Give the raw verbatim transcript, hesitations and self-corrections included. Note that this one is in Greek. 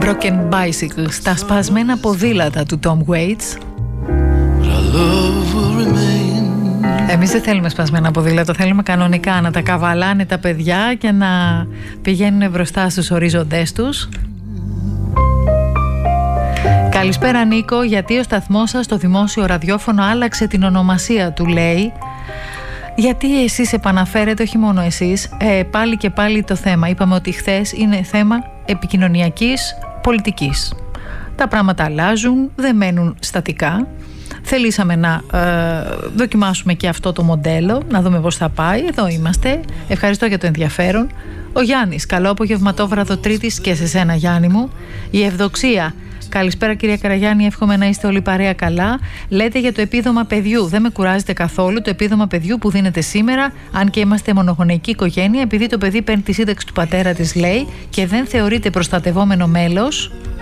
Broken Bicycles, τα σπασμένα ποδήλατα του Tom Waits. Εμείς δεν θέλουμε σπασμένα ποδήλατα, θέλουμε κανονικά να τα καβαλάνε τα παιδιά και να πηγαίνουν μπροστά στους ορίζοντές τους. Καλησπέρα Νίκο, γιατί ο σταθμός σας στο δημόσιο ραδιόφωνο άλλαξε την ονομασία του, λέει. Γιατί εσείς επαναφέρετε, όχι μόνο εσείς, ε, πάλι και πάλι το θέμα. Είπαμε ότι χθες είναι θέμα επικοινωνιακής πολιτικής. Τα πράγματα αλλάζουν, δεν μένουν στατικά. Θελήσαμε να ε, δοκιμάσουμε και αυτό το μοντέλο, να δούμε πώς θα πάει. Εδώ είμαστε. Ευχαριστώ για το ενδιαφέρον. Ο Γιάννης, καλό απογευματόβραδο Τρίτης και σε σένα Γιάννη μου. Η Ευδοξία, καλησπέρα κυρία Καραγιάννη, εύχομαι να είστε όλοι παρέα καλά. Λέτε για το επίδομα παιδιού, δεν με κουράζετε καθόλου το επίδομα παιδιού που δίνεται σήμερα, αν και είμαστε μονογονεϊκή οικογένεια, επειδή το παιδί παίρνει τη σύνταξη του πατέρα της, λέει, και δεν θεωρείται προστατευόμενο μέλος.